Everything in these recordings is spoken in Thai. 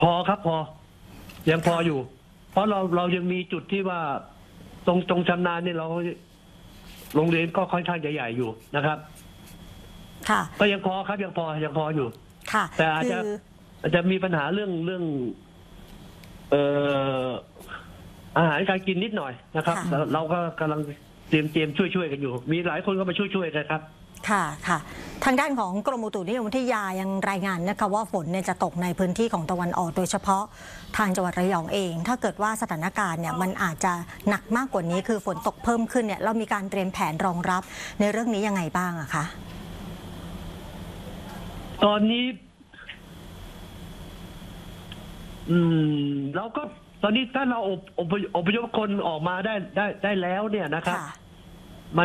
พอครับยังพออยู่ เพราะเรายังมีจุดที่ว่าตรงชำนาญเนี่ยเราโรงเรียนก็ค่อนข้างใหญ่ๆอยู่นะครับค่ะก็ยังพอครับยังพออยู่ค่ะแต่อาจจะมีปัญหาเรื่องอาหารการกินนิดหน่อยนะครับเราก็กำลังเตรียมช่วยกันอยู่มีหลายคนก็มาช่วยกันครับค่ะทางด้านของกรมอุตุนิยมวิทยายังรายงานนะคะว่าฝนเนี่ยจะตกในพื้นที่ของตะวันออกโดยเฉพาะทางจังหวัดระยองเองถ้าเกิดว่าสถานการณ์เนี่ยมันอาจจะหนักมากกว่านี้คือฝนตกเพิ่มขึ้นเนี่ยเรามีการเตรียมแผนรองรับในเรื่องนี้ยังไงบ้างอะคะตอนนี้เราก็ตอนนี้ถ้าเราอพยพคนออกมาได้แล้วเนี่ยนะครับมัน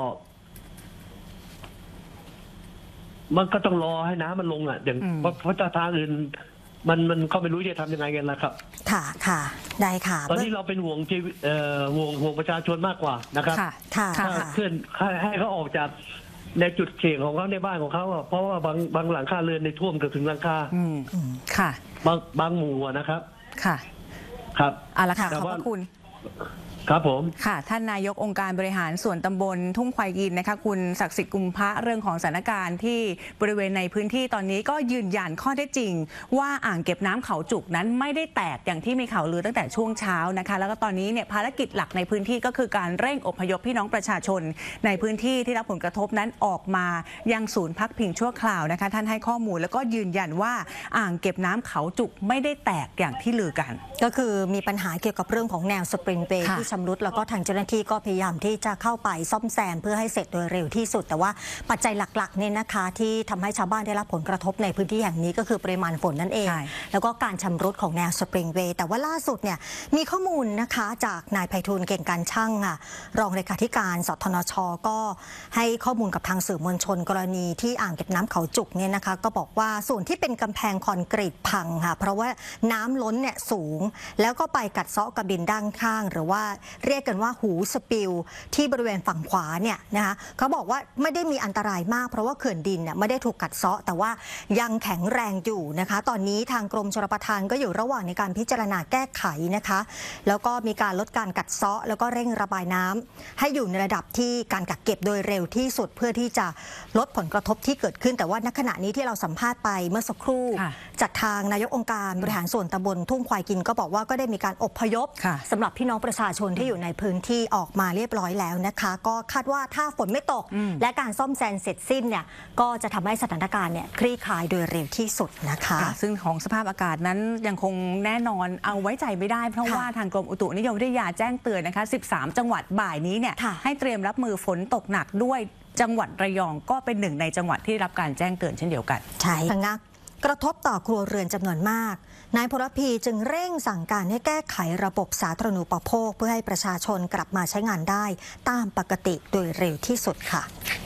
ก็ต้องรอให้น้ำมันลงอ่ะอย่างเพราะทางอื่นมันก็ไม่รู้จะทำยังไงกันแล้วครับค่ะได้ค่ะตอนนี้เราเป็นห่วงชีวิตห่วงประชาชนมากกว่านะครับเคลื่อนให้เขาออกจากในจุดเสี่ยงของเขาในบ้านของเขาเพราะว่าบางหลังคาเรือนในท่วมเกือบถึงหลังคาค่ะบางหมู่นะครับครับเอาละค่ะขอบพระคุณครับผมค่ะท่านนายกองค์การบริหารส่วนตำบลทุ่งควายกินนะคะคุณศักดิ์สิทธิ์กุมภะเรื่องของสถานการณ์ที่บริเวณในพื้นที่ตอนนี้ก็ยืนยันข้อเท็จจริงว่าอ่างเก็บน้ำเขาจุกนั้นไม่ได้แตกอย่างที่มีข่าวลือตั้งแต่ช่วงเช้านะคะแล้วก็ตอนนี้เนี่ยภารกิจหลักในพื้นที่ก็คือการเร่งอพยพพี่น้องประชาชนในพื้นที่ที่รับผลกระทบนั้นออกมายังศูนย์พักพิงชั่วคราวนะคะท่านให้ข้อมูลแล้วก็ยืนยันว่าอ่างเก็บน้ำเขาจุกไม่ได้แตกอย่างที่ลือกันก็คือมีปัญหาเกี่ยวกับเรื่องของแนวสปริงเวย์ที่ชำรุดแล้วก็ทางเจ้าหน้าที่ก็พยายามที่จะเข้าไปซ่อมแซมเพื่อให้เสร็จโดยเร็วที่สุดแต่ว่าปัจจัยหลักๆเนี่ยนะคะที่ทำให้ชาวบ้านได้รับผลกระทบในพื้นที่แห่งนี้ก็คือปริมาณฝนนั่นเองแล้วก็การชำรุดของแนวสปริงเวย์แต่ว่าล่าสุดเนี่ยมีข้อมูลนะคะจากนายไพฑูรย์เก่งการช่างค่ะรองเลขาธิการสทนช.ก็ให้ข้อมูลกับทางสื่อมวลชนกรณีที่อ่างเก็บน้ำเขาจุกเนี่ยนะคะก็บอกว่าส่วนที่เป็นกำแพงคอนกรีตพังค่ะเพราะว่าน้ำล้นเนี่ยสูงแล้วก็ไปกัดเซาะกระบินด้านข้างหรือว่าเรียกกันว่าหูสปิลที่บริเวณฝั่งขวาเนี่ยนะคะเขาบอกว่าไม่ได้มีอันตรายมากเพราะว่าเขื่อนดินเนี่ยไม่ได้ถูกกัดเซาะแต่ว่ายังแข็งแรงอยู่นะคะตอนนี้ทางกรมชลประทานก็อยู่ระหว่างในการพิจารณาแก้ไขนะคะแล้วก็มีการลดการกัดเซาะแล้วก็เร่งระบายน้ำให้อยู่ในระดับที่การกักเก็บโดยเร็วที่สุดเพื่อที่จะลดผลกระทบที่เกิดขึ้นแต่ว่าณขณะนี้ที่เราสัมภาษณ์ไปเมื่อสักครู่จากทางนายกองค์การบริหารส่วนตำบลทุ่งควายกินก็บอกว่าก็ได้มีการอพยพสำหรับพี่น้องประชาชนที่อยู่ในพื้นที่ออกมาเรียบร้อยแล้วนะคะก็คาดว่าถ้าฝนไม่ตกและการซ่อมแซมเสร็จสิ้นเนี่ยก็จะทำให้สถานการณ์เนี่ยคลี่คลายโดยเร็วที่สุดนะคะซึ่งของสภาพอากาศนั้นยังคงแน่นอนเอาไว้ใจไม่ได้เพราะว่าทางกรมอุตุนิยมวิทยาแจ้งเตือนนะคะ13จังหวัดบ่ายนี้เนี่ยให้เตรียมรับมือฝนตกหนักด้วยจังหวัดระยองก็เป็นหนึ่งในจังหวัดที่รับการแจ้งเตือนเช่นเดียวกันใช่กระทบต่อครัวเรือนจำนวนมากนายพลพีจึงเร่งสั่งการให้แก้ไขระบบสาธารณูปโภคเพื่อให้ประชาชนกลับมาใช้งานได้ตามปกติโดยเร็วที่สุดค่ะ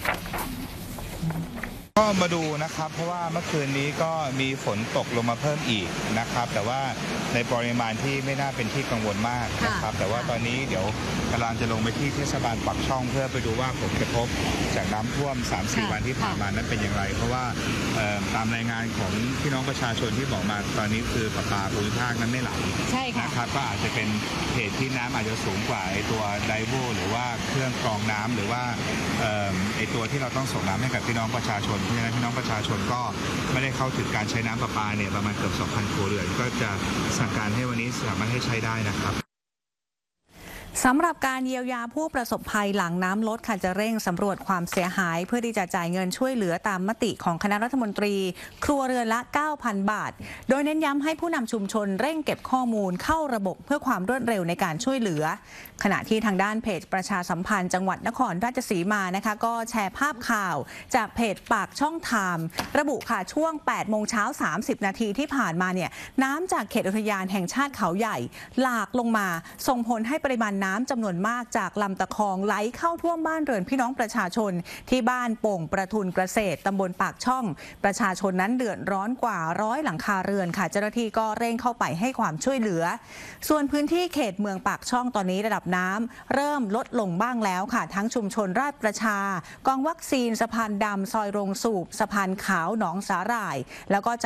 ก็มาดูนะครับเพราะว่าเมื่อคืนนี้ก็มีฝนตกลงมาเพิ่มอีกนะครับแต่ว่าในปริมาณที่ไม่น่าเป็นที่กังวลมากนะครับแต่ว่าตอนนี้เดี๋ยวกำลังจะลงไปที่เทศบาลปากช่องเพื่อไปดูว่าผลกระทบจากน้ำท่วม 3-4 วันที่ผ่านมานั้นเป็นอย่างไรเพราะว่าตามรายงานของพี่น้องประชาชนที่บอกมาตอนนี้คือประปาภูมิภาคนั้นไม่ไหลนะครับก็อาจจะเป็นเหตุที่น้ำอาจจะสูงกว่าไอตัวไดโวหรือว่าเครื่องกรองน้ำหรือว่าไอตัวที่เราต้องส่งน้ำให้กับพี่น้องประชาชนเพราะฉะนั้นพี่น้องประชาชนก็ไม่ได้เข้าถึงการใช้น้ำประปาเนี่ยประมาณเกือบ 2,000 ครัวเรือนก็จะสั่งการให้วันนี้สามารถให้ใช้ได้นะครับสำหรับการเยียวยาผู้ประสบภัยหลังน้ำลดค่ะจะเร่งสำรวจความเสียหายเพื่อที่จะจ่ายเงินช่วยเหลือตามมติของคณะรัฐมนตรีครัวเรือนละ 9,000 บาทโดยเน้นย้ำให้ผู้นำชุมชนเร่งเก็บข้อมูลเข้าระบบเพื่อความรวดเร็วในการช่วยเหลือขณะที่ทางด้านเพจประชาสัมพันธ์จังหวัดนครราชสีมานะคะก็แชร์ภาพข่าวจากเพจปากช่องไทม์ระบุค่ะช่วง 8:30 นาทีที่ผ่านมาเนี่ยน้ำจากเขตอุทยานแห่งชาติเขาใหญ่หลากลงมาส่งผลให้ปริมาณน้ำจำนวนมากจากลำตะคองไหลเข้าท่วมบ้านเรือนพี่น้องประชาชนที่บ้านโป่งประทุนเกษตรตำบลปากช่องประชาชนนั้นเดือดร้อนกว่า100หลังคาเรือนค่ะเจ้าหน้าที่ก็เร่งเข้าไปให้ความช่วยเหลือส่วนพื้นที่เขตเมืองปากช่องตอนนี้ระดับน้ำเริ่มลดลงบ้างแล้วค่ะทั้งชุมชนราชประชากองวัคซีนสะพานดำซอยโรงสูบสะพานขาวหนองสาหร่ายแล้วก็